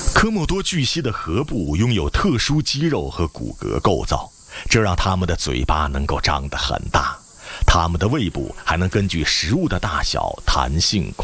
科莫多巨蜥的颌部拥有特殊肌肉和骨骼构造，这让它们的嘴巴能够张得很大。它们的胃部还能根据食物的大小弹性